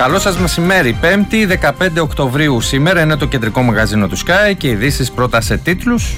Καλό σας μεσημέρι. 5η 15 Οκτωβρίου σήμερα είναι το κεντρικό μαγαζίνο του Sky και ειδήσεις πρώτα σε τίτλους.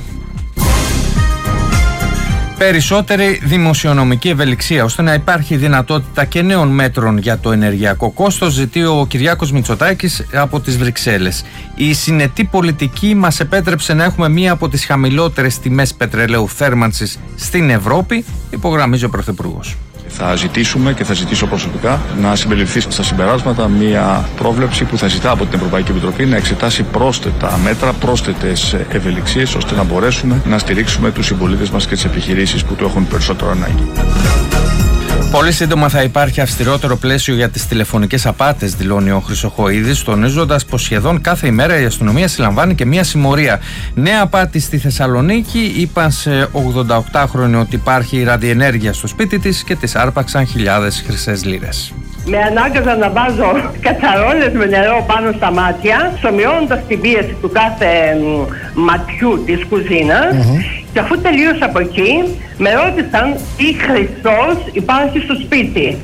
Περισσότερη δημοσιονομική ευελιξία ώστε να υπάρχει δυνατότητα και νέων μέτρων για το ενεργειακό κόστος, ζητεί ο Κυριάκος Μητσοτάκης από τις Βρυξέλλες. Η συνετή πολιτική μας επέτρεψε να έχουμε μία από τις χαμηλότερες τιμές πετρελαίου θέρμανσης στην Ευρώπη, υπογραμμίζει ο Πρωθυπουργός. Θα ζητήσουμε και θα ζητήσω προσωπικά να συμπεριληφθεί στα συμπεράσματα μια πρόβλεψη που θα ζητά από την Ευρωπαϊκή Επιτροπή να εξετάσει πρόσθετα μέτρα, πρόσθετες ευελιξίες ώστε να μπορέσουμε να στηρίξουμε τους συμπολίτες μας και τις επιχειρήσεις που το έχουν περισσότερο ανάγκη. Πολύ σύντομα θα υπάρχει αυστηρότερο πλαίσιο για τις τηλεφωνικές απάτες, δηλώνει ο Χρυσοχοΐδης, τονίζοντας πως σχεδόν κάθε ημέρα η αστυνομία συλλαμβάνει και μία συμμορία. Νέα απάτη στη Θεσσαλονίκη, είπαν σε 88χρονη ότι υπάρχει ραδιενέργεια στο σπίτι της και της άρπαξαν χιλιάδες χρυσές λίρες. Με ανάγκαζαν να βάζω κατσαρόλες με νερό πάνω στα μάτια, σομοιώνοντας την πίεση του κάθε ματιού της κουζίνας. Και αφού τελείωσα από εκεί, με ρώτησαν τι Χριστός υπάρχει στο σπίτι.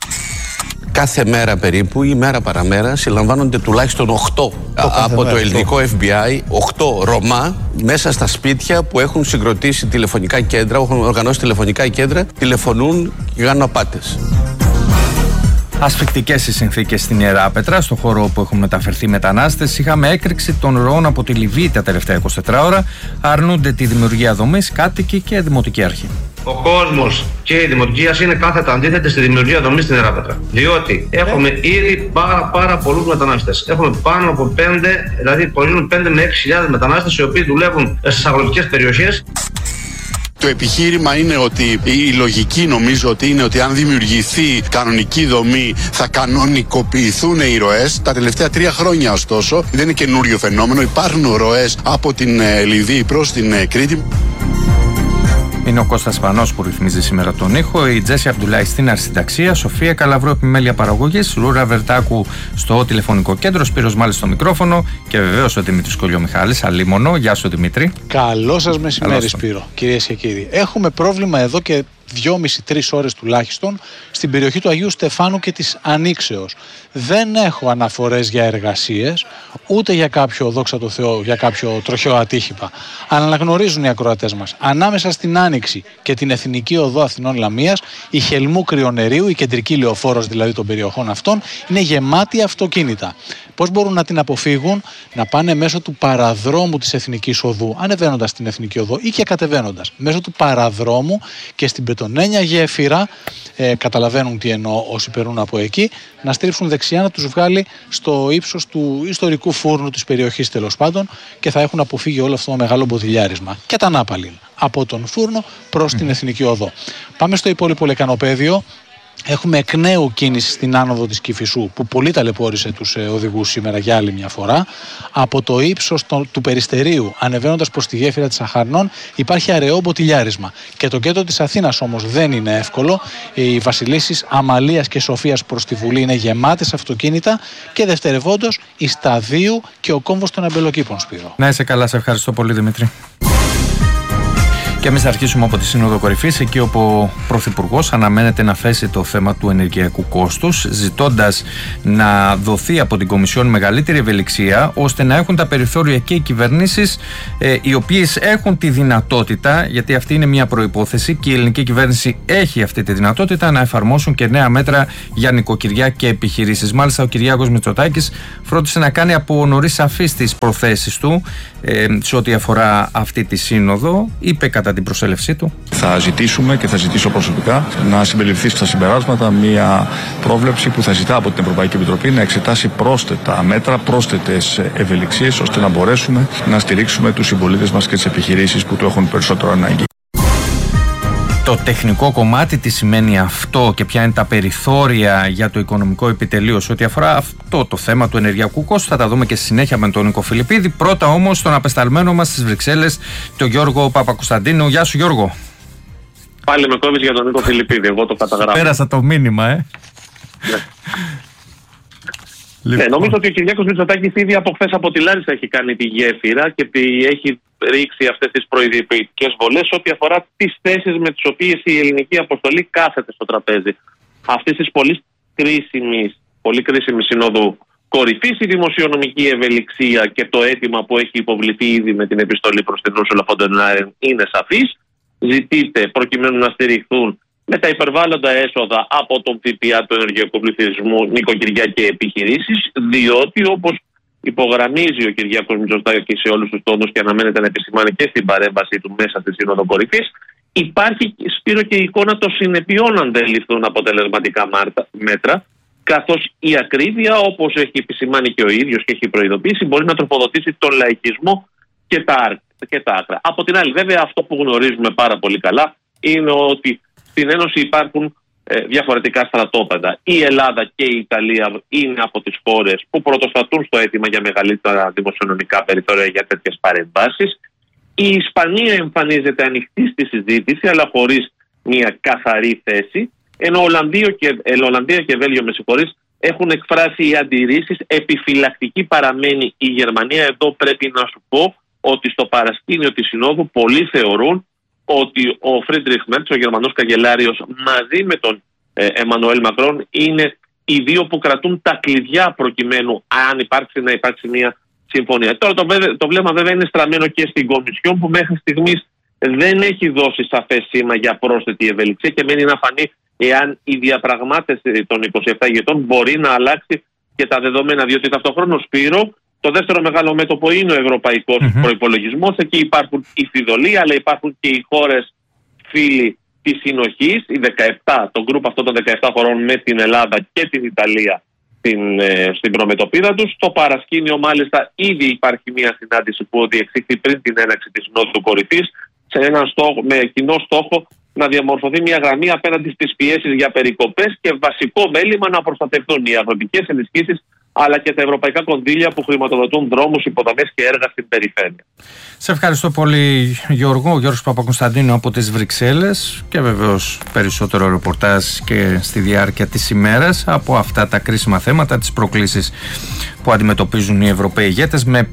Κάθε μέρα περίπου ή μέρα παραμέρα συλλαμβάνονται τουλάχιστον 8 από το ελληνικό FBI, 8 Ρωμά μέσα στα σπίτια που έχουν συγκροτήσει τηλεφωνικά κέντρα, έχουν οργανώσει τηλεφωνικά κέντρα, τηλεφωνούν και κάνουν απάτες. Ασφικτικές οι συνθήκες στην Ιεράπετρα, στο χώρο όπου έχουν μεταφερθεί μετανάστες. Είχαμε έκρηξη των ροών από τη Λιβύη τα τελευταία 24 ώρα. Αρνούνται τη δημιουργία δομής κάτοικοι και δημοτική αρχή. Ο κόσμος και η δημοτική αρχή είναι κάθετα αντίθετη στη δημιουργία δομής στην Ιεράπετρα. Διότι έχουμε ήδη πάρα πολλούς μετανάστες. Έχουμε πάνω από 5, δηλαδή 5 με 6.000 μετανάστες οι οποίοι δουλεύουν στις αγροτικές περιοχές. Το επιχείρημα είναι ότι η λογική νομίζω ότι είναι ότι αν δημιουργηθεί κανονική δομή θα κανονικοποιηθούν οι ροές. Τα τελευταία 3 χρόνια ωστόσο δεν είναι καινούριο φαινόμενο. Υπάρχουν ροές από την Λιβύη προς την Κρήτη. Είναι ο Κώστας Πανός που ρυθμίζει σήμερα τον ήχο, η Τζέσι Αμπτουλάη στην αρχισυνταξία, Σοφία Καλαβρού επιμέλεια παραγωγής, Λούρα Βερτάκου στο τηλεφωνικό κέντρο, Σπύρος Μάλης στο μικρόφωνο και βεβαίως ο Δημήτρης Κολιομιχάλης, αλίμονο. Γεια σου Δημήτρη. Καλό σας μεσημέρι Σπύρο, κυρίες και κύριοι. Έχουμε πρόβλημα εδώ και 2,5-3 ώρες τουλάχιστον στην περιοχή του Αγίου Στεφάνου και της Ανοίξεως. Δεν έχω αναφορές για εργασίες, ούτε για κάποιο, δόξα τω Θεώ, για κάποιο τροχαίο ατύχημα. Αλλά αναγνωρίζουν οι ακροατές μας. Ανάμεσα στην Άνοιξη και την Εθνική Οδό Αθηνών Λαμίας, η Χελμού Κρυονερίου, η κεντρική λεωφόρος δηλαδή των περιοχών αυτών, είναι γεμάτη αυτοκίνητα. Πώς μπορούν να την αποφύγουν? Να πάνε μέσω του παραδρόμου της Εθνικής Οδού, ανεβαίνοντας την Εθνική Οδό ή και κατεβαίνοντας. Μέσω του παραδρόμου και στην πετονένια γέφυρα, καταλαβαίνουν τι εννοώ όσοι περνούν από εκεί, να στρίψουν δεξιά, να τους βγάλει στο ύψος του ιστορικού φούρνου της περιοχής τέλος πάντων και θα έχουν αποφύγει όλο αυτό το μεγάλο μποδηλιάρισμα. Και τα Νάπαλιν από τον φούρνο προς την Εθνική Οδό. Πάμε στο υπόλοιπο λεκανοπέδιο. Έχουμε εκ νέου κίνηση στην άνοδο της Κηφισού που πολύ ταλαιπώρησε τους οδηγούς σήμερα για άλλη μια φορά. Από το ύψος του Περιστερίου ανεβαίνοντας προς τη γέφυρα της Αχαρνών υπάρχει αραιό μποτιλιάρισμα. Και το κέντρο της Αθήνας όμως δεν είναι εύκολο. Οι βασιλίσεις Αμαλίας και Σοφίας προς τη Βουλή είναι γεμάτες αυτοκίνητα και δευτερευόντως η Σταδίου και ο κόμβος των Αμπελοκήπων, Σπύρο. Να είσαι καλά, σε ευχαριστώ πολύ Δημήτρη. Και εμείς θα αρχίσουμε από τη Σύνοδο Κορυφής, εκεί όπου ο Πρωθυπουργός αναμένεται να θέσει το θέμα του ενεργειακού κόστους, ζητώντας να δοθεί από την Κομισιόν μεγαλύτερη ευελιξία, ώστε να έχουν τα περιθώρια και οι κυβερνήσεις οι οποίες έχουν τη δυνατότητα, γιατί αυτή είναι μια προϋπόθεση και η ελληνική κυβέρνηση έχει αυτή τη δυνατότητα, να εφαρμόσουν και νέα μέτρα για νοικοκυριά και επιχειρήσεις. Μάλιστα, ο Κυριάκος Μητσοτάκης φρόντισε να κάνει από νωρίς σαφείς τις προθέσεις του σε ό,τι αφορά αυτή τη σύνοδο. Είπε κατά την προσέλευσή του: Θα ζητήσουμε και θα ζητήσω προσωπικά να συμπεριληφθεί στα συμπεράσματα μια πρόβλεψη που θα ζητά από την Ευρωπαϊκή Επιτροπή να εξετάσει πρόσθετα μέτρα, πρόσθετες ευελιξίες ώστε να μπορέσουμε να στηρίξουμε τους συμπολίτες μας και τις επιχειρήσεις που το έχουν περισσότερο ανάγκη. Το τεχνικό κομμάτι τι σημαίνει αυτό και ποια είναι τα περιθώρια για το οικονομικό επιτελείο σε ό,τι αφορά αυτό το θέμα του ενεργειακού κόστου, θα τα δούμε και στη συνέχεια με τον Νίκο Φιλιππίδη. Πρώτα όμως τον απεσταλμένο μας στις Βρυξέλλες, τον Γιώργο Παπακοσταντίνου. Γεια σου Γιώργο. Πάλι με κόβεις για τον Νίκο Φιλιππίδη, εγώ το καταγράφω. Πέρασα το μήνυμα, Ναι. Λοιπόν. Νομίζω ότι ο Κυριάκος Μητσοτάκης ήδη από χθες από τη Λάρισα έχει κάνει τη γέφυρα και έχει ρίξει αυτές τις προειδοποιητικές βολές ό,τι αφορά τις θέσεις με τις οποίες η ελληνική αποστολή κάθεται στο τραπέζι. Αυτής της πολύ κρίσιμης πολύ κρίσιμη σύνοδο κορυφής, η δημοσιονομική ευελιξία και το αίτημα που έχει υποβληθεί ήδη με την επιστολή προς την Ursula von der Leyen είναι σαφής. Ζητείται προκειμένου να στηριχθούν με τα υπερβάλλοντα έσοδα από τον ΦΠΑ του ενεργειακού πληθυσμού νοικοκυριά και επιχειρήσεις, διότι όπως υπογραμμίζει ο Κυριάκος Μητσοτάκης σε όλους τους τόνους και αναμένεται να επισημάνει και στην παρέμβασή του μέσα στη Σύνοδο Κορυφής, υπάρχει, Σπύρο, και η εικόνα των συνεπειών αν δεν ληφθούν αποτελεσματικά μέτρα, καθώς η ακρίβεια, όπως έχει επισημάνει και ο ίδιος και έχει προειδοποιήσει, μπορεί να τροφοδοτήσει τον λαϊκισμό και τα άκρα. Από την άλλη, βέβαια, αυτό που γνωρίζουμε πάρα πολύ καλά είναι ότι στην Ένωση υπάρχουν διαφορετικά στρατόπεδα. Η Ελλάδα και η Ιταλία είναι από τις χώρες που πρωτοστατούν στο αίτημα για μεγαλύτερα δημοσιονομικά περιθώρια για τέτοιες παρεμβάσεις. Η Ισπανία εμφανίζεται ανοιχτή στη συζήτηση, αλλά χωρίς μια καθαρή θέση. Ενώ Ολλανδία και Βέλγιο, έχουν εκφράσει οι αντιρρήσεις. Επιφυλακτική παραμένει η Γερμανία. Εδώ πρέπει να σου πω ότι στο παρασκήνιο της Συνόδου πολλοί θεωρούν ότι ο Φρίντριχ Μέρτς, ο Γερμανός καγκελάριος, μαζί με τον Εμμανουέλ Μακρόν, είναι οι δύο που κρατούν τα κλειδιά προκειμένου, αν να υπάρξει μια συμφωνία. Τώρα το βλέμμα βέβαια είναι στραμμένο και στην Κομισιόν, που μέχρι στιγμής δεν έχει δώσει σαφές σήμα για πρόσθετη ευελιξία και μένει να φανεί εάν η διαπραγμάτευση των 27 ηγετών μπορεί να αλλάξει και τα δεδομένα. Διότι ταυτόχρονα, Σπύρο, το δεύτερο μεγάλο μέτωπο είναι ο ευρωπαϊκός προϋπολογισμός. Εκεί υπάρχουν οι φιδωλοί, αλλά υπάρχουν και οι χώρες φίλοι της συνοχής, οι 17, το γκρουπ αυτό των 17 χωρών με την Ελλάδα και την Ιταλία στην προμετωπίδα τους. Στο παρασκήνιο, μάλιστα, ήδη υπάρχει μια συνάντηση που διεξήχθη πριν την έναρξη της Συνόδου Κορυφής, με κοινό στόχο να διαμορφωθεί μια γραμμή απέναντι στις πιέσεις για περικοπές και βασικό μέλημα να προστατευτούν οι αγροτικές ενισχύσεις αλλά και τα ευρωπαϊκά κονδύλια που χρηματοδοτούν δρόμους, υποδομές και έργα στην περιφέρεια. Σε ευχαριστώ πολύ, Γιώργο. Ο Γιώργος Παπακοσταντίνου από τις Βρυξέλλες, και βεβαίως περισσότερο ρεπορτάζ και στη διάρκεια της ημέρας από αυτά τα κρίσιμα θέματα, τις προκλήσεις που αντιμετωπίζουν οι Ευρωπαίοι ηγέτες, με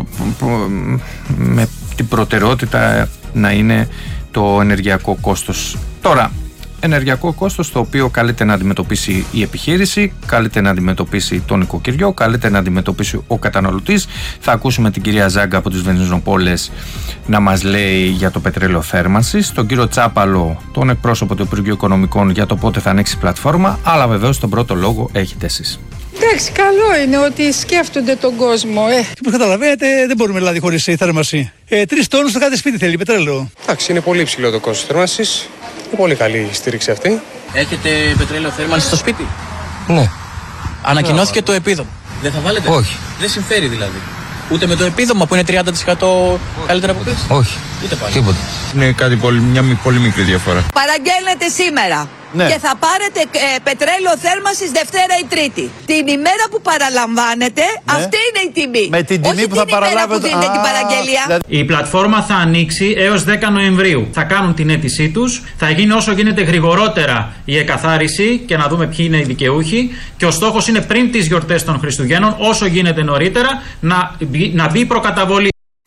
την προτεραιότητα να είναι το ενεργειακό κόστος. Τώρα, ενεργειακό κόστος το οποίο καλείται να αντιμετωπίσει η επιχείρηση, καλείται να αντιμετωπίσει το νοικοκυριό, καλείται να αντιμετωπίσει ο καταναλωτής. Θα ακούσουμε την κυρία Ζάγκα από τις Βενζινοπόλες να μας λέει για το πετρέλαιο θέρμανσης, τον κύριο Τσάπαλο, τον εκπρόσωπο του Υπουργείου Οικονομικών, για το πότε θα ανοίξει η πλατφόρμα, αλλά βεβαίως τον πρώτο λόγο έχετε εσείς. Εντάξει, καλό είναι ότι σκέφτονται τον κόσμο. Όπως καταλαβαίνετε, δεν μπορούμε δηλαδή χωρίς θέρμανση. 3 τόνους στο κάθε σπίτι θέλει πετρέλαιο. Εντάξει, είναι πολύ υψηλό το κόστος θέρμανσης. Είναι πολύ καλή η στήριξη αυτή. Έχετε πετρέλαιο θέρμανση στο σπίτι? Ναι. Ανακοινώθηκε το επίδομα. Δεν θα βάλετε? Όχι. Δεν συμφέρει δηλαδή. Ούτε με το επίδομα που είναι 30% καλύτερα από πέρσι? Όχι. Ούτε πάλι. Τίποτα. Είναι μια πολύ μικρή διαφορά. Παραγγέλνετε σήμερα. Ναι. Και θα πάρετε πετρέλαιο θέρμανσης Δευτέρα ή Τρίτη. Την ημέρα που παραλαμβάνετε, αυτή είναι η τιμή. Με την τιμή που θα παραλάβετε. Που δίνετε την παραγγελία. Η πλατφόρμα θα ανοίξει έως 10 Νοεμβρίου. Θα κάνουν την αίτησή τους. Θα γίνει όσο γίνεται γρηγορότερα η εκαθάριση και να δούμε ποιοι είναι οι δικαιούχοι. Και ο στόχος είναι πριν τις γιορτές των Χριστουγέννων, όσο γίνεται νωρίτερα, να μπει προκαταβολή.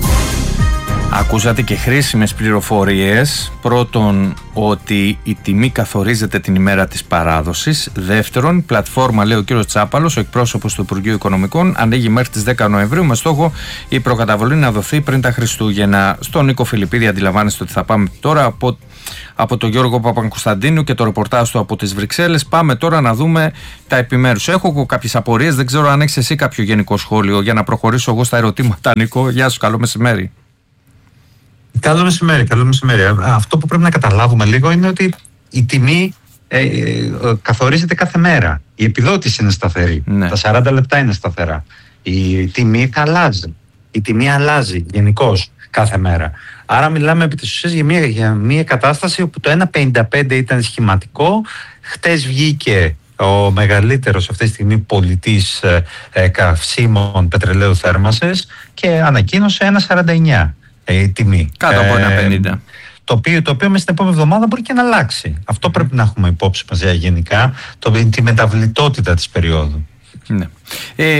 Ακούσατε και χρήσιμες πληροφορίες. Πρώτον, ότι η τιμή καθορίζεται την ημέρα της παράδοσης. Δεύτερον, η πλατφόρμα, λέει ο κύριος Τσάπαλος, ο εκπρόσωπος του Υπουργείου Οικονομικών, ανοίγει μέχρι τις 10 Νοεμβρίου με στόχο η προκαταβολή να δοθεί πριν τα Χριστούγεννα. Στον Νίκο Φιλιππίδη αντιλαμβάνεστε ότι θα πάμε τώρα από τον Γιώργο Παπακοσταντίνου και το ρεπορτάζ του από τις Βρυξέλλες. Πάμε τώρα να δούμε τα επιμέρους. Έχω κάποιες απορίες, δεν ξέρω αν έχεις εσύ κάποιο γενικό σχόλιο για να προχωρήσω εγώ στα ερωτήματα. Νίκο, γεια σου, καλό μεσημέρι. Καλό μεσημέρι. Αυτό που πρέπει να καταλάβουμε λίγο είναι ότι η τιμή καθορίζεται κάθε μέρα. Η επιδότηση είναι σταθερή. Ναι. Τα 40 λεπτά είναι σταθερά. Η τιμή αλλάζει. Η τιμή αλλάζει γενικώς κάθε μέρα. Άρα μιλάμε επί της ουσίας για μια κατάσταση όπου το 1,55 ήταν σχηματικό. Χτες βγήκε ο μεγαλύτερος αυτή τη στιγμή πολιτής καυσίμων πετρελαίου θέρμανσης και ανακοίνωσε 1,49. Η τιμή. Κάτω από 1,50. Το οποίο μέσα στην επόμενη εβδομάδα μπορεί και να αλλάξει. Αυτό πρέπει να έχουμε υπόψη μας γενικά, τη μεταβλητότητα της περίοδου. Ναι.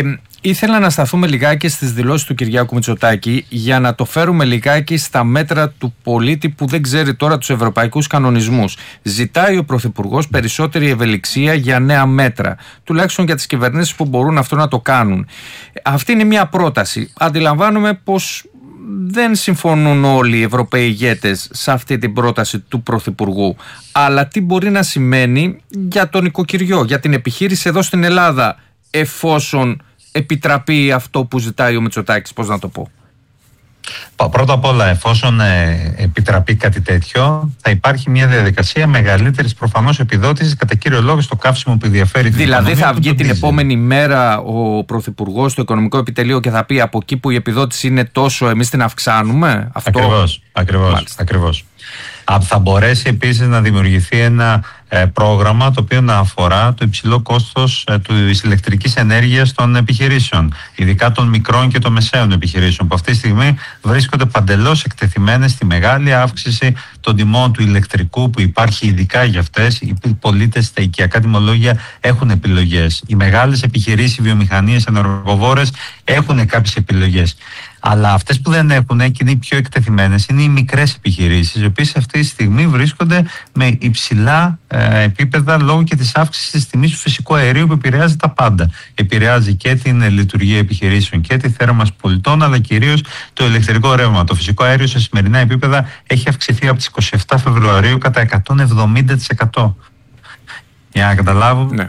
Ήθελα να σταθούμε λιγάκι στις δηλώσεις του Κυριάκου Μητσοτάκη για να το φέρουμε λιγάκι στα μέτρα του πολίτη που δεν ξέρει τώρα τους ευρωπαϊκούς κανονισμούς. Ζητάει ο Πρωθυπουργός περισσότερη ευελιξία για νέα μέτρα, τουλάχιστον για τις κυβερνήσεις που μπορούν αυτό να το κάνουν. Αυτή είναι μια πρόταση. Αντιλαμβάνομαι πως δεν συμφωνούν όλοι οι Ευρωπαίοι ηγέτες σε αυτή την πρόταση του Πρωθυπουργού. Αλλά τι μπορεί να σημαίνει για τον οικοκυριό, για την επιχείρηση εδώ στην Ελλάδα, εφόσον επιτραπεί αυτό που ζητάει ο Μητσοτάκης, πώς να το πω. Πρώτα απ' όλα, εφόσον επιτραπεί κάτι τέτοιο, θα υπάρχει μια διαδικασία μεγαλύτερης προφανώς επιδότησης, κατά κύριο λόγο στο καύσιμο που ενδιαφέρει την οικονομία. Δηλαδή θα βγει την επόμενη μέρα ο Πρωθυπουργός στο Οικονομικό Επιτελείο και θα πει από εκεί που η επιδότηση είναι τόσο, εμείς την αυξάνουμε. Αυτό... Ακριβώς. Θα μπορέσει επίσης να δημιουργηθεί ένα πρόγραμμα το οποίο να αφορά το υψηλό κόστος της ηλεκτρικής ενέργειας των επιχειρήσεων, ειδικά των μικρών και των μεσαίων επιχειρήσεων, που αυτή τη στιγμή βρίσκονται παντελώς εκτεθειμένες στη μεγάλη αύξηση των τιμών του ηλεκτρικού που υπάρχει ειδικά για αυτές. Οι πολίτες στα οικιακά τιμολόγια έχουν επιλογές. Οι μεγάλες επιχειρήσεις, οι βιομηχανίες, ενεργοβόρες έχουν κάποιες επιλογές. Αλλά αυτές που δεν έχουν και είναι οι πιο εκτεθειμένες είναι οι μικρές επιχειρήσεις, οι οποίες αυτή τη στιγμή βρίσκονται με υψηλά επίπεδα λόγω και της αύξησης της τιμής του φυσικού αερίου που επηρεάζει τα πάντα. Επηρεάζει και την λειτουργία επιχειρήσεων και τη θέρμανση πολιτών, αλλά κυρίως το ηλεκτρικό ρεύμα. Το φυσικό αέριο σε σημερινά επίπεδα έχει αυξηθεί από τις 27 Φεβρουαρίου κατά 170%. Για να καταλάβουμε,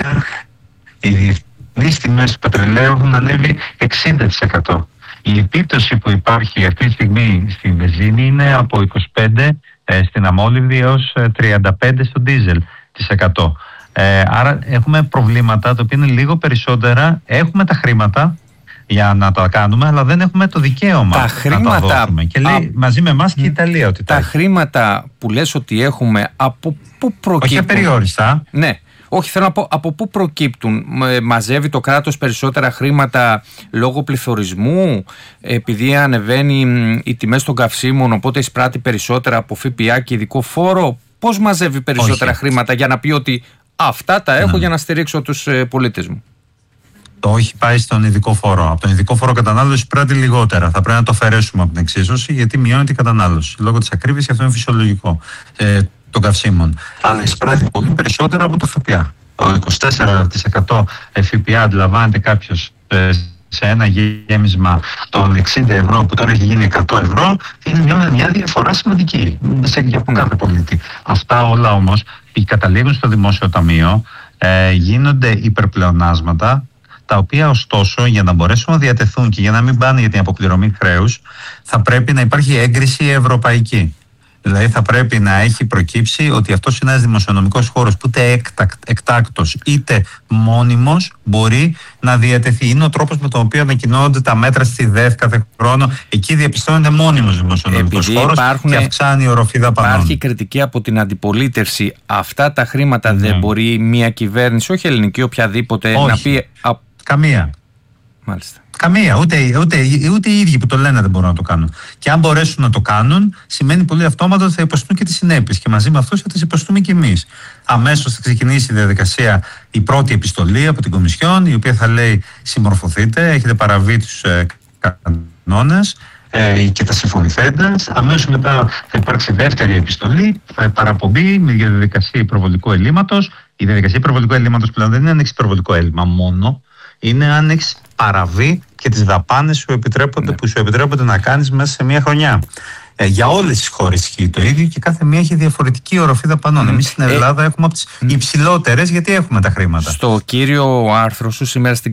οι διεθνείς τιμές του πετρελαίου έχουν ανέβει 60%. Η επίπτωση που υπάρχει αυτή τη στιγμή στη βενζίνη είναι από 25 στην αμόλυβδη έως 35 στο ντίζελ της 100. Άρα έχουμε προβλήματα τα οποία είναι λίγο περισσότερα. Έχουμε τα χρήματα για να τα κάνουμε, αλλά δεν έχουμε το δικαίωμα να τα δώσουμε. Και λέει μαζί με εμάς και η Ιταλία ότι τα χρήματα που λες ότι έχουμε, από πού προκύπτουν? Όχι απεριόριστα. Ναι. Όχι, θέλω να πω από πού προκύπτουν. Μαζεύει το κράτος περισσότερα χρήματα λόγω πληθωρισμού, επειδή ανεβαίνει οι τιμές των καυσίμων, οπότε εισπράττει περισσότερα από ΦΠΑ και ειδικό φόρο. Πώς μαζεύει περισσότερα χρήματα για να πει ότι αυτά τα έχω για να στηρίξω τους πολίτες μου? Το έχει πάει στον ειδικό φόρο. Από τον ειδικό φόρο κατανάλωση πράττει λιγότερα. Θα πρέπει να το αφαιρέσουμε από την εξίσωση, γιατί μειώνεται η κατανάλωση. Λόγω της ακρίβειας, αυτό είναι φυσιολογικό των καυσίμων. Αλλά εισπράττει πολύ περισσότερα από το ΦΠΑ. Το 24% ΦΠΑ, αντιλαμβάνεται κάποιος σε ένα γέμισμα των 60 ευρώ που τώρα έχει γίνει 100 ευρώ, είναι μια διαφορά σημαντική για κάθε πολίτη. Αυτά όλα όμως καταλήγουν στο δημόσιο ταμείο, γίνονται υπερπλεονάσματα, τα οποία ωστόσο για να μπορέσουν να διατεθούν και για να μην πάνε για την αποπληρωμή χρέους, θα πρέπει να υπάρχει έγκριση ευρωπαϊκή. Δηλαδή θα πρέπει να έχει προκύψει ότι αυτός είναι ένας δημοσιονομικός χώρος που είτε εκτάκτος είτε μόνιμος μπορεί να διατεθεί. Είναι ο τρόπος με τον οποίο ανακοινώνονται τα μέτρα στη ΔΕΘ κάθε χρόνο. Εκεί διαπιστώνεται μόνιμος δημοσιονομικός χώρος και αυξάνει η οροφή δαπανών. Υπάρχει κριτική από την αντιπολίτευση. Αυτά τα χρήματα δεν μπορεί μια κυβέρνηση, όχι ελληνική, οποιαδήποτε, να πει... Καμία. Μάλιστα. Καμία, ούτε οι ίδιοι που το λένε δεν μπορούν να το κάνουν. Και αν μπορέσουν να το κάνουν, σημαίνει πολύ αυτόματα ότι θα υποστούν και τις συνέπειες. Και μαζί με αυτούς θα τις υποστούμε και εμείς. Αμέσως θα ξεκινήσει η διαδικασία, η πρώτη επιστολή από την Κομισιόν, η οποία θα λέει: συμμορφωθείτε, έχετε παραβεί τους κανόνες και τα συμφωνηθέντες. Αμέσως μετά θα υπάρξει δεύτερη επιστολή, παραπομπή με διαδικασία υπερβολικού ελλείμματος. Η διαδικασία υπερβολικού ελλείμματος πλέον δεν είναι αν έχεις υπερβολικό έλλειμμα μόνο. Είναι αν έχεις παραβεί και τις δαπάνες που σου επιτρέπονται να κάνεις μέσα σε μια χρονιά. Για όλες τις χώρες ισχύει το ίδιο και κάθε μία έχει διαφορετική οροφή δαπανών. Εμείς στην Ελλάδα έχουμε από τις υψηλότερες, γιατί έχουμε τα χρήματα. Στο κύριο άρθρο σου σήμερα στην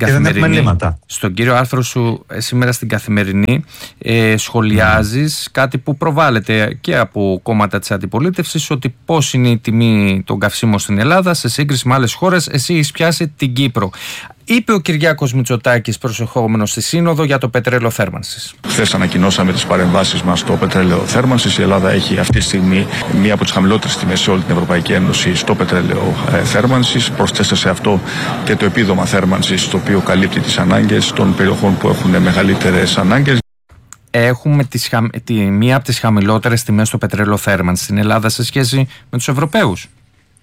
Καθημερινή, σχολιάζεις κάτι που προβάλλεται και από κόμματα της αντιπολίτευσης, ότι πώς είναι η τιμή των καυσίμων στην Ελλάδα σε σύγκριση με άλλες χώρες. Εσύ έχεις πιάσει την Κύπρο. Είπε ο Κυριάκος Μητσοτάκης προσεχόμενος στη Σύνοδο για το πετρέλαιο θέρμανσης. Χθες ανακοινώσαμε τις παρεμβάσεις μας στο πετρέλαιο θέρμανσης. Η Ελλάδα έχει αυτή τη στιγμή μία από τις χαμηλότερες τιμές σε όλη την Ευρωπαϊκή Ένωση στο πετρέλαιο θέρμανσης. Προσθέστε σε αυτό και το επίδομα θέρμανσης, το οποίο καλύπτει τις ανάγκες των περιοχών που έχουν μεγαλύτερες ανάγκες. Έχουμε μία από τις χαμηλότερες τιμές στο πετρέλαιο θέρμανσης στην Ελλάδα σε σχέση με τους Ευρωπαίους.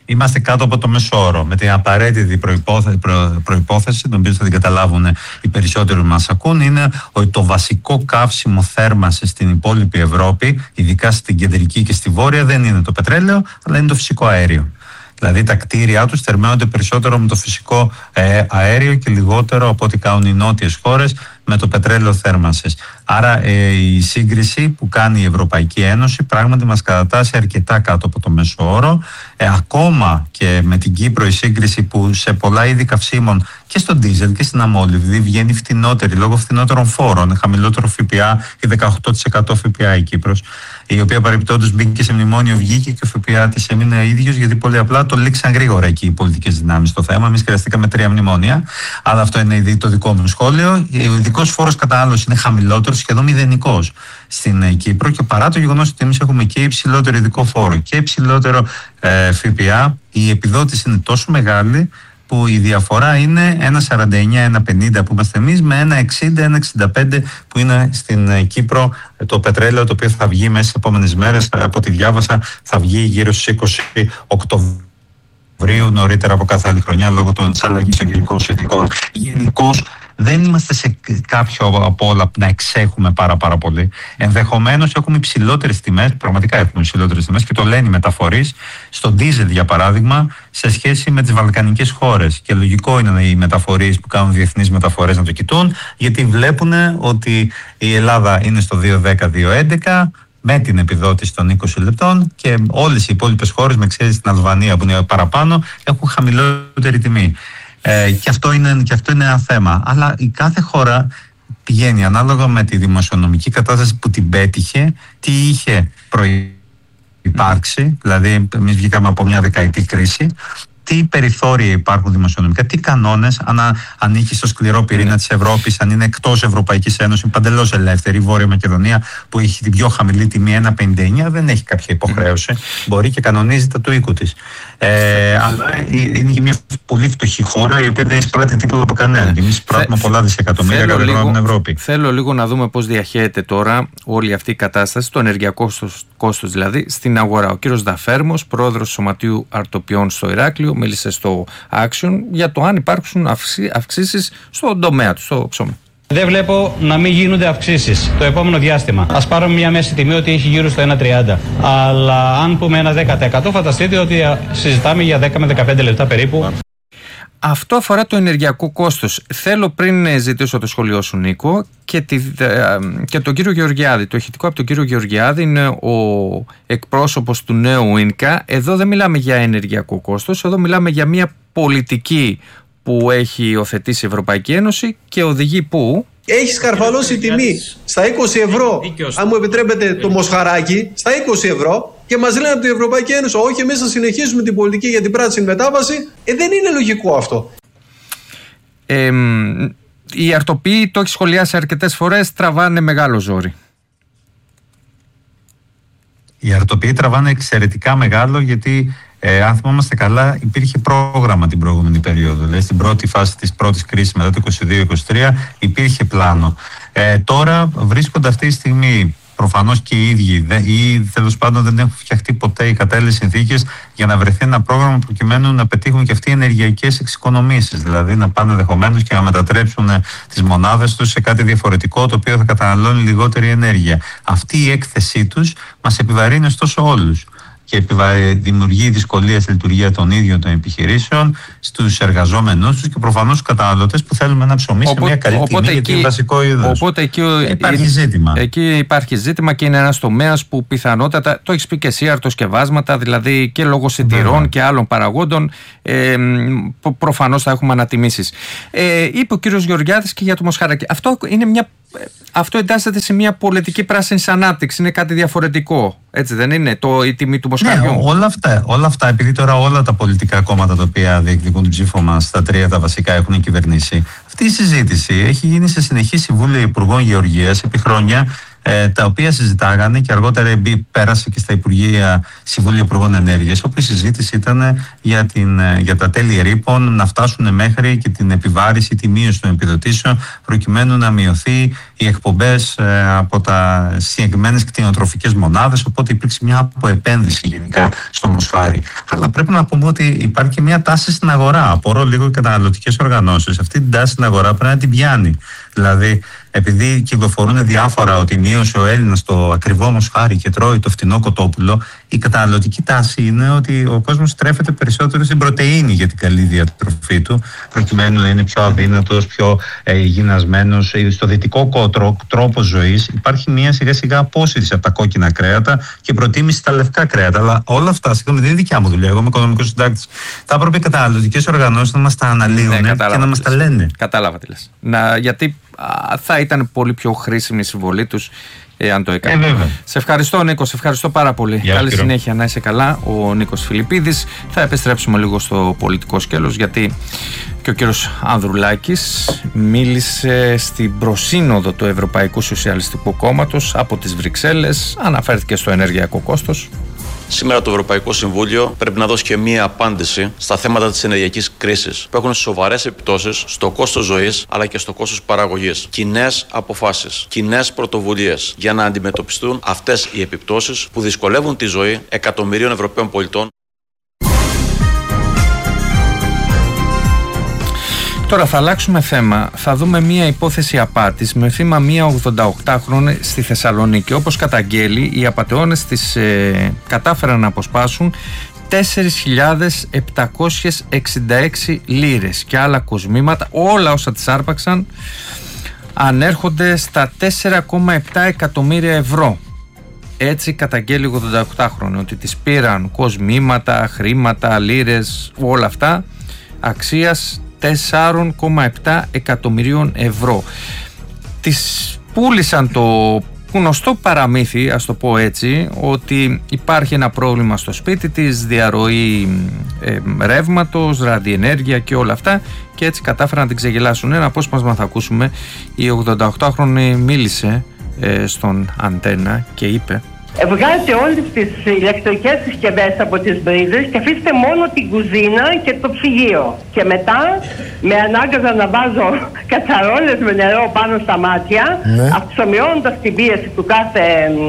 Είμαστε κάτω από το μέσο όρο. Με την απαραίτητη προϋπόθεση, την οποία θα την καταλάβουν οι περισσότεροι που μας ακούν, είναι ότι το βασικό καύσιμο θέρμανσης στην υπόλοιπη Ευρώπη, ειδικά στην κεντρική και στη βόρεια, δεν είναι το πετρέλαιο, αλλά είναι το φυσικό αέριο. Δηλαδή τα κτίρια τους θερμαίνονται περισσότερο με το φυσικό αέριο και λιγότερο από ό,τι κάνουν οι νότιες χώρες με το πετρέλαιο θέρμανσης. Άρα η σύγκριση που κάνει η Ευρωπαϊκή Ένωση πράγματι μας κατατάσσει αρκετά κάτω από το μέσο όρο. Ακόμα και με την Κύπρο η σύγκριση που σε πολλά είδη καυσίμων και στο ντίζελ και στην αμόλυβδη βγαίνει φτηνότερη λόγω φτηνότερων φόρων, χαμηλότερο ΦΠΑ και 18% ΦΠΑ η Κύπρος, η οποία παρεμπιπτόντως μπήκε σε μνημόνιο, βγήκε και ο ΦΠΑ της έμεινε ίδιος, γιατί πολύ απλά το λήξαν γρήγορα εκεί οι πολιτικές δυνάμεις στο θέμα. Εμείς χρειαστήκαμε 3 μνημόνια, αλλά αυτό είναι το δικό μου σχόλιο. Ο ειδικός φόρος κατανάλωσης είναι χαμηλότερος, σχεδόν μηδενικός στην Κύπρο, και παρά το γεγονός ότι εμείς έχουμε και υψηλότερο ειδικό φόρο και υψηλότερο ΦΠΑ, η επιδότηση είναι τόσο μεγάλη που η διαφορά είναι 1,49-1,50 που είμαστε εμείς με 1,60-1,65 που είναι στην Κύπρο το πετρέλαιο, το οποίο θα βγει μέσα στις επόμενες μέρες. Από ό,τι διάβασα θα βγει γύρω στις 20 Οκτωβρίου, νωρίτερα από κάθε άλλη χρονιά, λόγω της αλλαγής των καιρικών συνθηκών. Γενικώς δεν είμαστε σε κάποιο από όλα να εξέχουμε πάρα πολύ. Ενδεχομένως έχουμε υψηλότερες τιμές, πραγματικά έχουμε υψηλότερες τιμές, και το λένε οι μεταφορείς, στο ντίζελ για παράδειγμα, σε σχέση με τις βαλκανικές χώρες. Και λογικό είναι οι μεταφορείς που κάνουν διεθνείς μεταφορές να το κοιτούν, γιατί βλέπουν ότι η Ελλάδα είναι στο 2,10-2,11 με την επιδότηση των 20 λεπτών, και όλες οι υπόλοιπες χώρες, με εξαίρεση την Αλβανία που είναι παραπάνω, έχουν χαμηλότερη τιμή. Και αυτό είναι ένα θέμα. Αλλά η κάθε χώρα πηγαίνει ανάλογα με τη δημοσιονομική κατάσταση που την πέτυχε, τι είχε προϋπάρξει, δηλαδή εμείς βγήκαμε από μια δεκαετή κρίση, τι περιθώρια υπάρχουν δημοσιονομικά, τι κανόνες, αν ανήκει στο σκληρό πυρήνα της Ευρώπης, αν είναι εκτός Ευρωπαϊκής Ένωσης, παντελώς ελεύθερη. Η Βόρεια Μακεδονία που έχει την πιο χαμηλή τιμή 1,59 δεν έχει κάποια υποχρέωση. Μπορεί και κανονίζει τα του οίκου της. Αλλά είναι και μια πολύ φτωχή χώρα, η οποία δεν εισπράττει τίποτα από κανέναν. Εμείς εισπράττουμε πολλά δισεκατομμύρια κάθε χρόνο στην Ευρώπη. Θέλω λίγο να δούμε πώς διαχέεται τώρα όλη αυτή η κατάσταση, το ενεργειακό κόστος δηλαδή, στην αγορά. Ο κύριος Δαφέρμος, πρόεδρος του Σωματείου Αρτοπιών στο Ηράκλειο, μίλησε στο Action για το αν υπάρχουν αυξήσεις στον τομέα του, στο ψωμί. Δεν βλέπω να μην γίνονται αυξήσεις το επόμενο διάστημα. Ας πάρουμε μια μέση τιμή ότι έχει γύρω στο 1,30. Αλλά αν πούμε ένα 10%, φανταστείτε ότι συζητάμε για 10 με 15 λεπτά περίπου. Αυτό αφορά το ενεργειακό κόστος. Θέλω πριν ζητήσω το σχολείο σου, Νίκο, και τον κύριο Γεωργιάδη. Το ηχητικό από τον κύριο Γεωργιάδη είναι ο εκπρόσωπος του νέου ΙΝΚΑ. Εδώ δεν μιλάμε για ενεργειακό κόστος, εδώ μιλάμε για μια πολιτική που έχει υιοθετήσει η Ευρωπαϊκή Ένωση και οδηγεί πού? Έχει σκαρφαλώσει η τιμή στα 20 ευρώ, αν μου επιτρέπετε το μοσχαράκι, στα 20 ευρώ, και μας λένε από την Ευρωπαϊκή Ένωση, όχι, εμείς θα συνεχίσουμε την πολιτική για την πράσινη μετάβαση. Δεν είναι λογικό αυτό. Οι αρτοποιοί, το έχει σχολιάσει αρκετές φορές, τραβάνε μεγάλο ζόρι. Οι αρτοποιοί τραβάνε εξαιρετικά μεγάλο, γιατί αν θυμόμαστε καλά, υπήρχε πρόγραμμα την προηγούμενη περίοδο. Δηλαδή, στην πρώτη φάση της πρώτης κρίσης μετά το 2022-2023 υπήρχε πλάνο. Τώρα βρίσκονται αυτή τη στιγμή προφανώς και οι ίδιοι, ή τέλος πάντων δεν έχουν φτιαχτεί ποτέ οι κατάλληλες συνθήκες για να βρεθεί ένα πρόγραμμα προκειμένου να πετύχουν και αυτοί οι ενεργειακές εξοικονομήσεις. Δηλαδή να πάνε ενδεχομένως και να μετατρέψουν τις μονάδες τους σε κάτι διαφορετικό, το οποίο θα καταναλώνει λιγότερη ενέργεια. Αυτή η έκθεσή τους μας επιβαρύνει ωστόσο όλους. Και δημιουργεί δυσκολία στη λειτουργία των ίδιων των επιχειρήσεων, στους εργαζόμενους τους και προφανώς στους καταναλωτές που θέλουμε ένα ψωμί σε μια καλή τιμή, γιατί είναι βασικό είδος. Οπότε εκεί υπάρχει ζήτημα. Εκεί υπάρχει ζήτημα και είναι ένας τομέας που πιθανότατα, το έχεις πει και εσύ, αρτοσκευάσματα, δηλαδή και λόγω σιτηρών και άλλων παραγόντων, προφανώς θα έχουμε ανατιμήσεις. Είπε ο κύριος Γεωργιάδης και για το μοσχαράκι. Αυτό εντάσσεται σε μια πολιτική πράσινη ανάπτυξη. Είναι κάτι διαφορετικό. Έτσι δεν είναι η τιμή του μοσχαριού? Ναι, όλα αυτά, επειδή τώρα όλα τα πολιτικά κόμματα τα οποία διεκδικούν την ψήφο μας, τα τρία τα βασικά, έχουν κυβερνήσει. Αυτή η συζήτηση έχει γίνει σε συνεχή συμβούλια Υπουργών Γεωργίας επί χρόνια, τα οποία συζητάγανε και αργότερα πέρασε και στα Υπουργεία Συμβούλια Υπουργών Ενέργειας, όπου η συζήτηση ήταν για τα τέλη ρήπων να φτάσουν μέχρι και την επιβάρηση, τη μείωση των επιδοτήσεων, προκειμένου να μειωθεί οι εκπομπές από τα συγκεκριμένες κτηνοτροφικές μονάδες, οπότε υπήρξε μια αποεπένδυση γενικά στο μοσφάρι. Αλλά πρέπει να πούμε ότι υπάρχει και μια τάση στην αγορά. Απορώ λίγο οι καταναλωτικές οργανώσεις. Αυτή την τάση στην αγορά πρέπει να την πιάνει. Δηλαδή, επειδή κυκλοφορούν διάφορα ότι μείωσε ο Έλληνας το ακριβό μοσφάρι και τρώει το φτηνό κοτόπουλο, η καταναλωτική τάση είναι ότι ο κόσμος στρέφεται περισσότερο στην πρωτεΐνη για την καλή διατροφή του, προκειμένου να είναι πιο αδύνατος, πιο υγιεινασμένος. Στο δυτικό τρόπο ζωής υπάρχει μια σιγά σιγά απόσυρση από τα κόκκινα κρέατα και προτίμηση στα λευκά κρέατα. Αλλά όλα αυτά, συγγνώμη, δεν είναι δικιά μου δουλειά. Εγώ είμαι οικονομικός συντάκτης. Θα έπρεπε οι καταναλωτικές οργανώσεις να μας τα αναλύουν και να μας τα λένε. Κατάλαβα τι λες. Γιατί θα ήταν πολύ πιο χρήσιμη η συμβολή τους αν το έκανε. Σε ευχαριστώ, Νίκο, σε ευχαριστώ πάρα πολύ. Καλή συνέχεια, να είσαι καλά. Ο Νίκος Φιλιππίδης. Θα επιστρέψουμε λίγο στο πολιτικό σκέλος, γιατί και ο κύριος Ανδρουλάκης μίλησε στην προσύνοδο του Ευρωπαϊκού Σοσιαλιστικού Κόμματος από τις Βρυξέλλες. Αναφέρθηκε στο ενεργειακό κόστος. Σήμερα το Ευρωπαϊκό Συμβούλιο πρέπει να δώσει και μία απάντηση στα θέματα της ενεργειακής κρίσης, που έχουν σοβαρές επιπτώσεις στο κόστος ζωής αλλά και στο κόστος παραγωγής. Κοινές αποφάσεις, κοινές πρωτοβουλίες για να αντιμετωπιστούν αυτές οι επιπτώσεις που δυσκολεύουν τη ζωή εκατομμυρίων Ευρωπαίων πολιτών. Τώρα θα αλλάξουμε θέμα. Θα δούμε μία υπόθεση απάτης με θύμα μία 88χρονη στη Θεσσαλονίκη. Όπως καταγγέλει, οι απατεώνες της κατάφεραν να αποσπάσουν 4.766 λίρες και άλλα κοσμήματα. Όλα όσα τις άρπαξαν ανέρχονται στα 4,7 εκατομμύρια ευρώ. Έτσι καταγγέλει 88χρονη ότι τις πήραν κοσμήματα, χρήματα, λίρες, όλα αυτά αξίας 4,7 εκατομμυρίων ευρώ. Της πούλησαν το γνωστό παραμύθι, ας το πω έτσι, ότι υπάρχει ένα πρόβλημα στο σπίτι της, διαρροή ρεύματος, ραδιενέργεια και όλα αυτά, και έτσι κατάφεραν να την ξεγελάσουν. Ένα απόσπασμα θα ακούσουμε. Η 88χρονη μίλησε στον Αντένα και είπε: Βγάλετε όλες τις ηλεκτρικές συσκευές από τις μπρίζες και αφήστε μόνο την κουζίνα και το ψυγείο. Και μετά με ανάγκαζα να βάζω κατσαρόλες με νερό πάνω στα μάτια, αυξομειώνοντας την πίεση του κάθε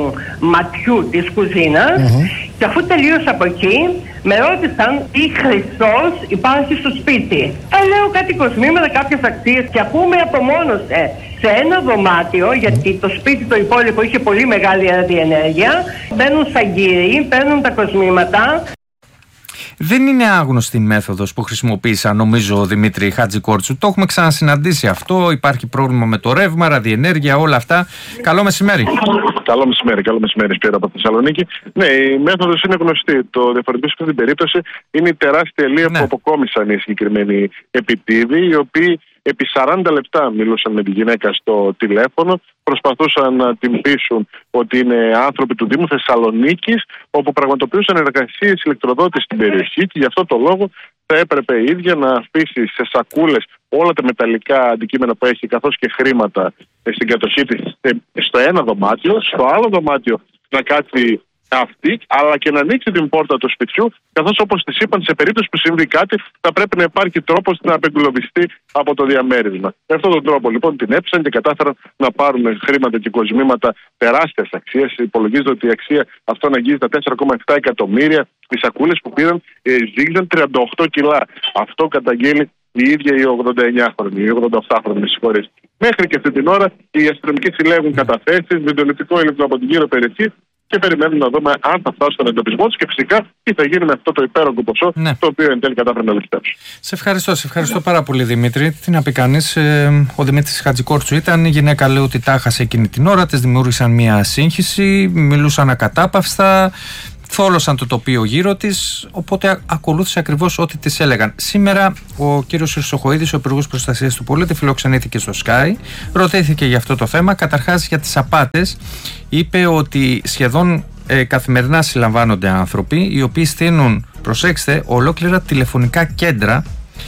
ματιού της κουζίνας. Και αφού τελείωσα από εκεί, με ρώτησαν τι Χριστός υπάρχει στο σπίτι. Λέω κάτι κοσμήματα, κάποιες αξίες, και αφού με απομόνωσε σε ένα δωμάτιο, γιατί το σπίτι το υπόλοιπο είχε πολύ μεγάλη ραδιενέργεια, μπαίνουν σαν κύριοι, παίρνουν τα κοσμήματα. Δεν είναι άγνωστη η μέθοδος που χρησιμοποίησα, νομίζω, ο Δημήτρη Χατζικόρτσου. Το έχουμε ξανασυναντήσει αυτό. Υπάρχει πρόβλημα με το ρεύμα, ραδιενέργεια, όλα αυτά. Καλό μεσημέρι. Καλό μεσημέρι, Σπύρο από Θεσσαλονίκη. Ναι, η μέθοδος είναι γνωστή. Το διαφορετικό σε αυτή την περίπτωση είναι η τεράστια ελεία που αποκόμισαν οι συγκεκριμένοι επιτίδιοι, οι οποίοι επί 40 λεπτά μιλούσαν με τη γυναίκα στο τηλέφωνο, προσπαθούσαν να την πείσουν ότι είναι άνθρωποι του Δήμου Θεσσαλονίκης, όπου πραγματοποιούσαν εργασίες ηλεκτροδότης στην περιοχή, και γι' αυτό το λόγο θα έπρεπε η ίδια να αφήσει σε σακούλες όλα τα μεταλλικά αντικείμενα που έχει, καθώς και χρήματα στην κατοχή της, στο ένα δωμάτιο, στο άλλο δωμάτιο να κάτσει αυτή, αλλά και να ανοίξει την πόρτα του σπιτιού, καθώς, όπως της είπαν, σε περίπτωση που συμβεί κάτι, θα πρέπει να υπάρχει τρόπος να απεγκλωβιστεί από το διαμέρισμα. Με αυτόν τον τρόπο, λοιπόν, την έψαν και κατάφεραν να πάρουν χρήματα και κοσμήματα τεράστιας αξίας. Υπολογίζεται ότι η αξία αυτών αγγίζει τα 4,7 εκατομμύρια. Οι σακούλες που πήραν ζύγιζαν 38 κιλά. Αυτό καταγγέλει η ίδια η 89χρονη, η 88χρονη, με συγχωρείτε. Μέχρι και αυτή την ώρα οι αστυνομικοί συλλέγουν καταθέσεις, βιντεοληπτικό υλικό από την γύρω περιοχή, και περιμένουμε να δούμε αν θα φτάσει στον εντοπισμό του και φυσικά τι θα γίνει με αυτό το υπέρογκο ποσό, το οποίο εν τέλει κατάφερε να ληστεύσει. Σε ευχαριστώ πάρα πολύ, Δημήτρη. Τι να πει κανείς, ο Δημήτρης Χατζικόρτσου ήταν. Η γυναίκα λέει ότι τα έχασε εκείνη την ώρα, της δημιούργησαν μια σύγχυση, μιλούσαν ακατάπαυστα, θόλωσαν το τοπίο γύρω της, οπότε ακολούθησε ακριβώς ό,τι της έλεγαν. Σήμερα ο κύριος Χρυσοχοΐδης, ο Υπουργός Προστασίας του Πολίτη, φιλοξενήθηκε στο Sky, ρωτήθηκε για αυτό το θέμα. Καταρχάς, για τις απάτες, είπε ότι σχεδόν καθημερινά συλλαμβάνονται άνθρωποι οι οποίοι στείνουν, προσέξτε, ολόκληρα τηλεφωνικά κέντρα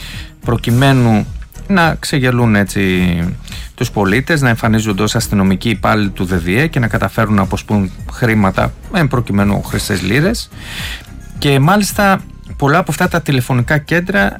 προκειμένου να ξεγελούν έτσι τους πολίτες, να εμφανίζονται ως αστυνομικοί υπάλληλοι του ΔΔΕ και να καταφέρουν να αποσπούν χρήματα, προκειμένου χρυσές λίρες. Και μάλιστα πολλά από αυτά τα τηλεφωνικά κέντρα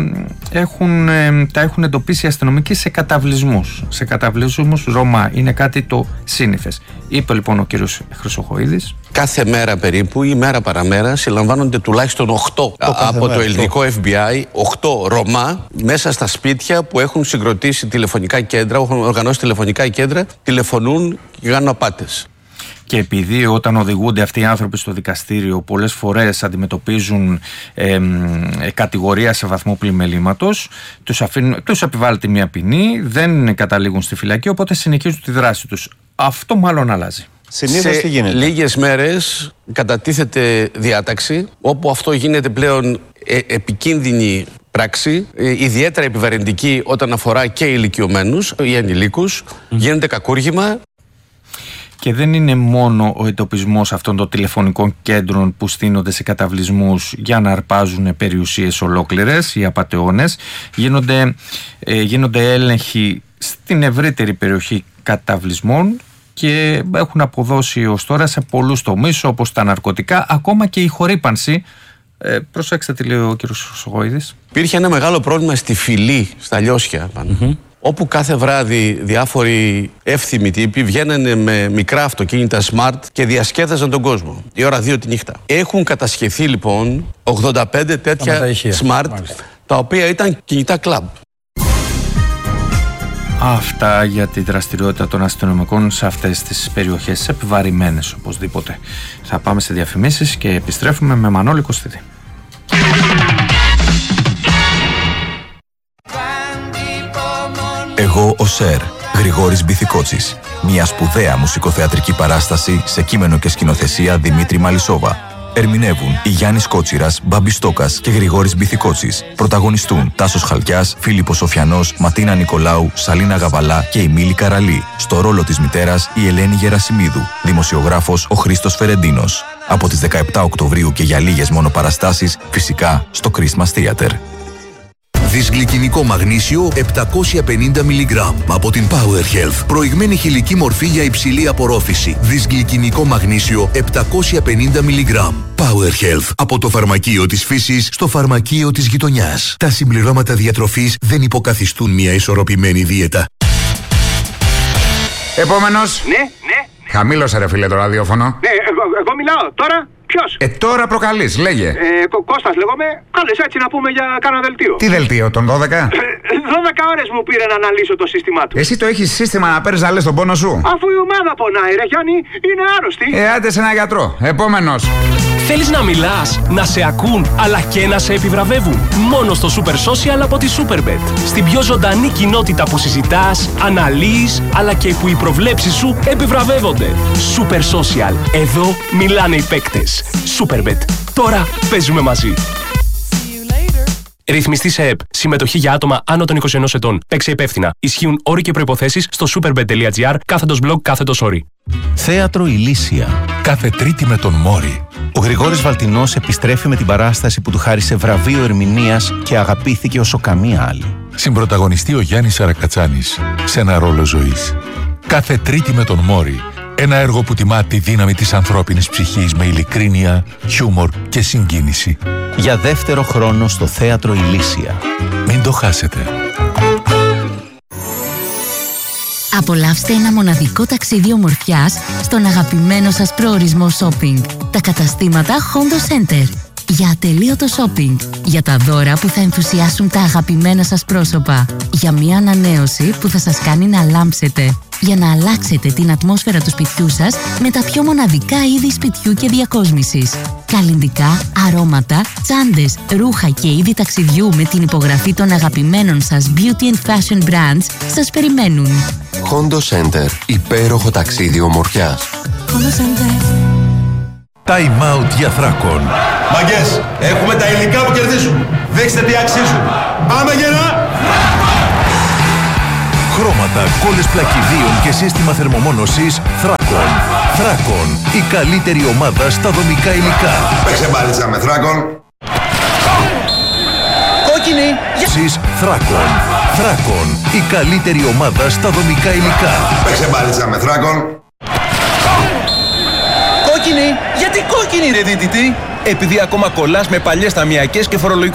τα έχουν εντοπίσει οι αστυνομικοί σε καταβλισμούς. Σε καταβλισμούς Ρωμά. Είναι κάτι το σύνηθες. Είπε λοιπόν ο κύριος Χρυσοχοΐδης. Κάθε μέρα περίπου ή μέρα παραμέρα συλλαμβάνονται τουλάχιστον 8 από το ελληνικό FBI, 8 Ρωμά μέσα στα σπίτια που έχουν συγκροτήσει τηλεφωνικά κέντρα, έχουν οργανώσει τηλεφωνικά κέντρα, τηλεφωνούν και κάνουν απάτες. Και επειδή όταν οδηγούνται αυτοί οι άνθρωποι στο δικαστήριο πολλές φορές αντιμετωπίζουν κατηγορία σε βαθμό πλημελήματος, τους επιβάλλεται μια ποινή, δεν καταλήγουν στη φυλακή, οπότε συνεχίζουν τη δράση τους. Αυτό μάλλον αλλάζει. Συνήθως τι γίνεται? Λίγες μέρες κατατίθεται διάταξη όπου αυτό γίνεται πλέον επικίνδυνη πράξη, ιδιαίτερα επιβαρυντική όταν αφορά και ηλικιωμένους ή ανηλίκους, γίνεται κακούργημα. Και δεν είναι μόνο ο εντοπισμός αυτών των τηλεφωνικών κέντρων που στείνονται σε καταβλισμούς για να αρπάζουν περιουσίες ολόκληρες, οι απατεώνες. Γίνονται έλεγχοι στην ευρύτερη περιοχή καταβλισμών και έχουν αποδώσει ως τώρα σε πολλούς τομείς, όπως τα ναρκωτικά, ακόμα και η χορύπανση. Προσέξτε τι λέει ο κ. Χρυσοχοΐδης. Υπήρχε ένα μεγάλο πρόβλημα στη Φυλή, στα Λιώσια πάνω. Όπου κάθε βράδυ διάφοροι εύθυμοι τύποι βγαίνανε με μικρά αυτοκίνητα smart και διασκέδαζαν τον κόσμο. Η ώρα 2 τη νύχτα. Έχουν κατασχεθεί λοιπόν 85 τέτοια smart, τα οποία ήταν κινητά κλαμπ. Αυτά για τη δραστηριότητα των αστυνομικών σε αυτές τις περιοχές, επιβαρημένες οπωσδήποτε. Θα πάμε σε διαφημίσεις και επιστρέφουμε με Μανώλη Κωστίδη. Εγώ ο Σερ, Γρηγόρης Μπιθικότσης. Μια σπουδαία μουσικοθεατρική παράσταση σε κείμενο και σκηνοθεσία Δημήτρη Μαλισσόβα. Ερμηνεύουν η Γιάννης Κότσιρας, Μπάμπης Στόκας και Γρηγόρης Μπιθικότσης. Πρωταγωνιστούν Τάσος Χαλκιάς, Φίλιππος Σοφιανός, Ματίνα Νικολάου, Σαλίνα Γαβαλά και η Μίλη Καραλή. Στο ρόλο της μητέρας η Ελένη Γερασιμίδου. Δημοσιογράφος ο Χρήστος Φερεντίνος. Από τις 17 Οκτωβρίου και για λίγες μόνο παραστάσεις, φυσικά στο Christmas Theater. Δυσγλυκινικό μαγνήσιο 750 mg από την Power Health. Προηγμένη χηλική μορφή για υψηλή απορρόφηση. Δυσγλυκινικό μαγνήσιο 750 mg. Power Health. Από το φαρμακείο της φύσης στο φαρμακείο της γειτονιάς. Τα συμπληρώματα διατροφής δεν υποκαθιστούν μια ισορροπημένη δίαιτα. Επόμενος. Ναι. Χαμήλωσε ρε φίλε το ραδιόφωνο. Ναι, εγώ μιλάω. Τώρα ποιος? Τώρα προκαλείς, λέγε. Κώστας λέγομαι. Κάλες έτσι να πούμε για κάνα δελτίο. Τι δελτίο, τον 12? 12 ώρες μου πήρε να αναλύσω το σύστημά του. Εσύ το έχεις σύστημα να παίρνεις να λες τον πόνο σου? Αφού η ομάδα πονάει ρε Γιάννη, είναι άρρωστη. Άντε σε ένα γιατρό. Επόμενος. Θέλεις να μιλάς, να σε ακούν, αλλά και να σε επιβραβεύουν? Μόνο στο Super Social από τη Superbet. Στην πιο ζωντανή κοινότητα που συζητάς, αναλύεις, αλλά και που οι προβλέψεις σου επιβραβεύονται. Super Social. Εδώ μιλάνε οι παίκτες. Superbet. Τώρα παίζουμε μαζί. Ρυθμιστή σε ΕΠ. Συμμετοχή για άτομα άνω των 21 ετών. Παίξε υπεύθυνα. Ισχύουν όροι και προϋποθέσεις στο superbet.gr/blog/όροι. Θέατρο Ηλίσια. Κάθε Τρίτη με τον Μόρι. Ο Γρηγόρης Βαλτινός επιστρέφει με την παράσταση που του χάρισε βραβείο ερμηνείας και αγαπήθηκε όσο καμία άλλη. Συμπρωταγωνιστεί ο Γιάννης Σαρακατσάνης σε ένα ρόλο ζωής. Κάθε Τρίτη με τον Μόρι. Ένα έργο που τιμά τη δύναμη της ανθρώπινης ψυχής με ειλικρίνεια, χιούμορ και συγκίνηση. Για δεύτερο χρόνο στο Θέατρο Ηλίσια. Μην το χάσετε. Απολαύστε ένα μοναδικό ταξίδι ομορφιάς στον αγαπημένο σας προορισμό shopping. Τα καταστήματα Hondo Center. Για ατελείωτο shopping. Για τα δώρα που θα ενθουσιάσουν τα αγαπημένα σας πρόσωπα. Για μια ανανέωση που θα σας κάνει να λάμψετε. Για να αλλάξετε την ατμόσφαιρα του σπιτιού σας με τα πιο μοναδικά είδη σπιτιού και διακόσμησης. Καλλυντικά, αρώματα, τσάντες, ρούχα και είδη ταξιδιού με την υπογραφή των αγαπημένων σας beauty and fashion brands σας περιμένουν. Hondo Center. Υπέροχο ταξίδι ομορφιάς. Hondo Center. Time out για Θράκον. Μαγκές, έχουμε τα υλικά που κερδίζουν. Δείξτε τι αξίζουν. Πάμε γερά! Χρώματα, κόλλες πλακιδίων και σύστημα θερμομόνωσης Θράκον. Θράκον, η καλύτερη ομάδα στα δομικά υλικά. Παίξε μπάλιτσα με Θράκον. Κόκκινη! Θράκον. Θράκον, η καλύτερη ομάδα στα δομικά υλικά. Παίξε μπάλιτσα με Θράκον. Κόκκινη! Γιατί κόκκινη ρε δίτητη! επειδή ακόμα κολλάς με παλιές ταμιακές και φορολογικό